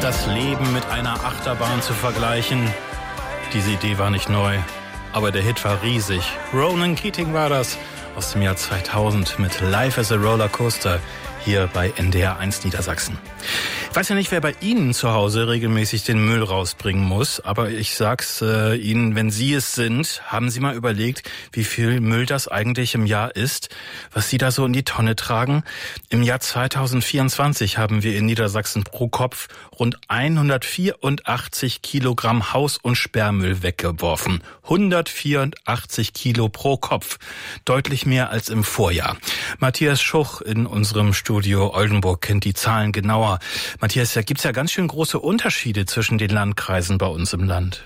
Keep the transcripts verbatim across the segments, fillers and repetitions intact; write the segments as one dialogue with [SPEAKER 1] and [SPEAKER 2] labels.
[SPEAKER 1] Das Leben mit einer Achterbahn zu vergleichen, diese Idee war nicht neu, aber der Hit war riesig. Ronan Keating war das aus dem Jahr zweitausend mit Life as a Rollercoaster hier bei N D R eins Niedersachsen. Ich weiß ja nicht, wer bei Ihnen zu Hause regelmäßig den Müll rausbringen muss, aber ich sag's äh, Ihnen, wenn Sie es sind, haben Sie mal überlegt, wie viel Müll das eigentlich im Jahr ist, was Sie da so in die Tonne tragen? Im Jahr zweitausendvierundzwanzig haben wir in Niedersachsen pro Kopf rund hundertvierundachtzig Kilogramm Haus- und Sperrmüll weggeworfen. hundertvierundachtzig Kilo pro Kopf. Deutlich mehr als im Vorjahr. Matthias Schuch in unserem Studio Oldenburg kennt die Zahlen genauer. Matthias, da gibt's ja ganz schön große Unterschiede zwischen den Landkreisen bei uns im Land.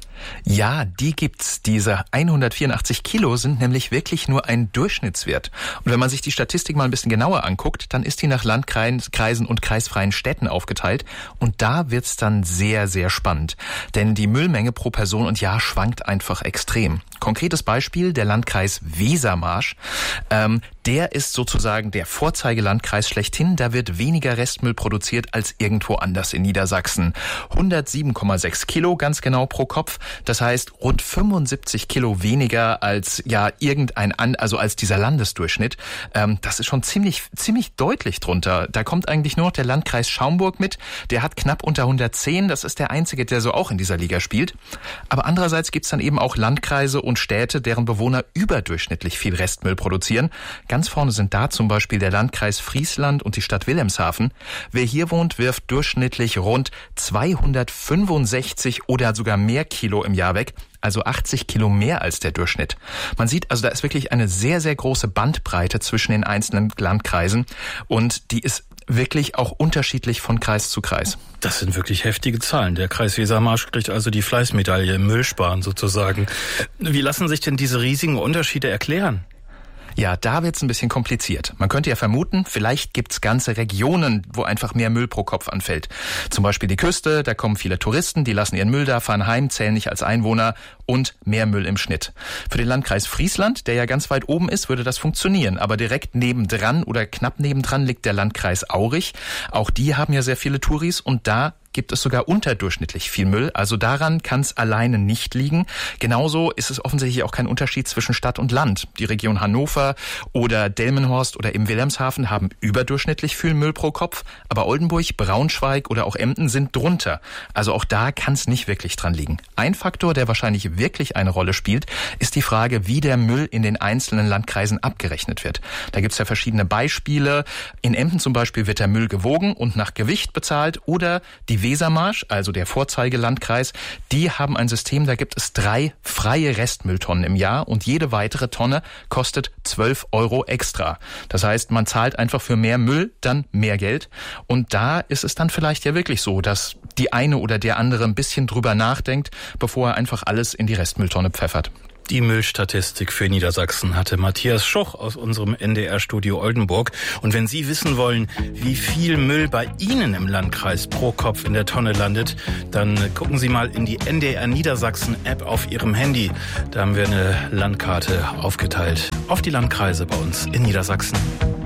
[SPEAKER 2] Ja, die gibt's. Diese hundertvierundachtzig Kilo sind nämlich wirklich nur ein Durchschnittswert. Und wenn man sich die Statistik mal ein bisschen genauer anguckt, dann ist die nach Landkreisen und kreisfreien Städten aufgeteilt. Und da wird's dann sehr, sehr spannend. Denn die Müllmenge pro Person und Jahr schwankt einfach extrem. Konkretes Beispiel, der Landkreis Wesermarsch. Ähm, der ist sozusagen der Vorzeigelandkreis schlechthin. Da wird weniger Restmüll produziert als irgendwo anders in Niedersachsen. hundertsieben Komma sechs Kilo ganz genau pro Kopf. Das heißt rund fünfundsiebzig Kilo weniger als ja irgendein an, also als dieser Landesdurchschnitt. Ähm, das ist schon ziemlich ziemlich deutlich drunter. Da kommt eigentlich nur noch der Landkreis Schaumburg mit. Der hat knapp unter hundertzehn. Das ist der einzige, der so auch in dieser Liga spielt. Aber andererseits gibt's dann eben auch Landkreise und Städte, deren Bewohner überdurchschnittlich viel Restmüll produzieren. Ganz vorne sind da zum Beispiel der Landkreis Friesland und die Stadt Wilhelmshaven. Wer hier wohnt, wirft durchschnittlich rund zweihundertfünfundsechzig oder sogar mehr Kilo im Jahr weg. Also achtzig Kilo mehr als der Durchschnitt. Man sieht, also da ist wirklich eine sehr, sehr große Bandbreite zwischen den einzelnen Landkreisen und die ist wirklich auch unterschiedlich von Kreis zu Kreis.
[SPEAKER 1] Das sind wirklich heftige Zahlen. Der Kreis Wesermarsch kriegt also die Fleißmedaille im Müllsparen sozusagen. Wie lassen sich denn diese riesigen Unterschiede erklären?
[SPEAKER 2] Ja, da wird's ein bisschen kompliziert. Man könnte ja vermuten, vielleicht gibt's ganze Regionen, wo einfach mehr Müll pro Kopf anfällt. Zum Beispiel die Küste, da kommen viele Touristen, die lassen ihren Müll da, fahren heim, zählen nicht als Einwohner und mehr Müll im Schnitt. Für den Landkreis Friesland, der ja ganz weit oben ist, würde das funktionieren. Aber direkt nebendran oder knapp nebendran liegt der Landkreis Aurich. Auch die haben ja sehr viele Touris und da gibt es sogar unterdurchschnittlich viel Müll. Also daran kann es alleine nicht liegen. Genauso ist es offensichtlich auch kein Unterschied zwischen Stadt und Land. Die Region Hannover oder Delmenhorst oder eben Wilhelmshaven haben überdurchschnittlich viel Müll pro Kopf. Aber Oldenburg, Braunschweig oder auch Emden sind drunter. Also auch da kann es nicht wirklich dran liegen. Ein Faktor, der wahrscheinlich wirklich eine Rolle spielt, ist die Frage, wie der Müll in den einzelnen Landkreisen abgerechnet wird. Da gibt es ja verschiedene Beispiele. In Emden zum Beispiel wird der Müll gewogen und nach Gewicht bezahlt oder die Wesermarsch, also der Vorzeigelandkreis, die haben ein System, da gibt es drei freie Restmülltonnen im Jahr und jede weitere Tonne kostet zwölf Euro extra. Das heißt, man zahlt einfach für mehr Müll dann mehr Geld und da ist es dann vielleicht ja wirklich so, dass die eine oder der andere ein bisschen drüber nachdenkt, bevor er einfach alles in die Restmülltonne pfeffert.
[SPEAKER 1] Die Müllstatistik für Niedersachsen hatte Matthias Schuch aus unserem N D R-Studio Oldenburg. Und wenn Sie wissen wollen, wie viel Müll bei Ihnen im Landkreis pro Kopf in der Tonne landet, dann gucken Sie mal in die N D R Niedersachsen-App auf Ihrem Handy. Da haben wir eine Landkarte aufgeteilt auf die Landkreise bei uns in Niedersachsen.